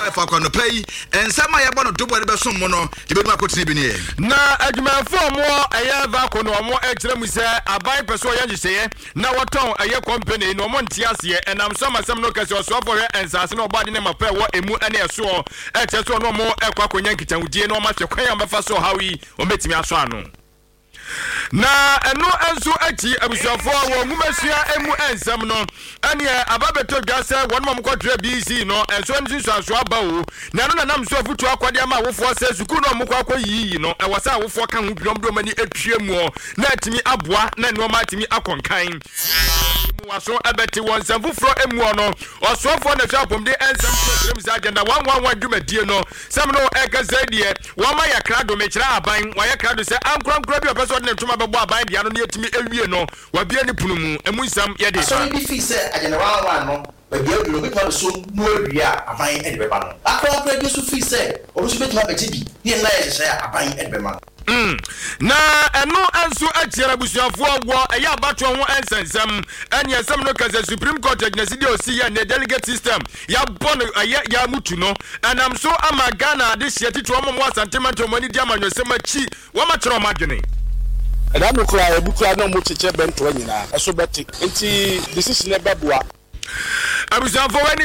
fa kwa no pay ensama ya bono dobo de besom mo no de be ma kotini bi ne na adwumanfo mo eye va ko no mo ekire mu se aban peso ye nyiseye na woton eye company no mo ntiase enam so masem no kase so for ensase no body ne mape wo emu ene eso eche so no mo ekwa konya nkitahudie no ma hwekwan amfa so hawi o metimi aso ano na eno enso achi abusuafo wo ngumasua emu ensam no ane ababeto dwase won mom kwadre BC no enso nso aso abawo na no nam so afutu akwade ama awofo se sukuru no mokwa akoyi no ewasa awofo ka hu biom mani atwemu na atimi aboa na no matimi akonkan waso abeti won samfufro emu no osofo na twapom de ensam program za agenda 111 dwumadie no sam no ekazadie wama ya krado mekira aban wa ya krado se ankronkro bi opeso de ntoma bebo aban dia no ne etimi ewie no wa bia ni punumu emu nsam ye de so ni fi se agenda 111 no ba bia do bi to so no awia aban e de beba no akra bi so fi se o so betuma bejibi ni na ye hye aban e de beba na eno anso achiara busuafo agwo eya abato ho ensensem ene esem no kaza Supreme Court agency osi ya ne delegate system ya bono ya mutu no anam so ama Ghana de hye tito omo asantiment omani di amanyosem achi wo ma kire omadwene eda no kura ebukura no mo cheche bento nyina eso beti enti decision e beboa abusuafo